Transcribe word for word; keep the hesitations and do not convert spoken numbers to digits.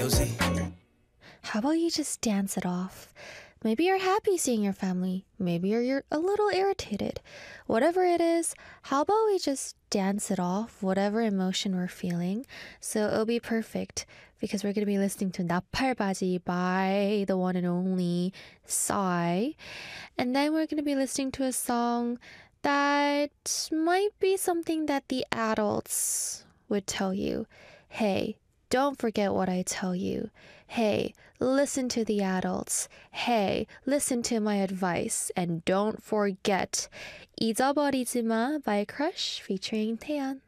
Rosie. How about you just dance it off? Maybe you're happy seeing your family. Maybe you're, you're a little irritated. Whatever it is, how about we just dance it off, whatever emotion we're feeling. So it'll be perfect because we're going to be listening to 나팔바지 by the one and only Psy. And then we're going to be listening to a song that might be something that the adults would tell you. Hey, don't forget what I tell you. Hey, listen to the adults. Hey, listen to my advice. And don't forget 잊어버리지 마 by Crush featuring 태연.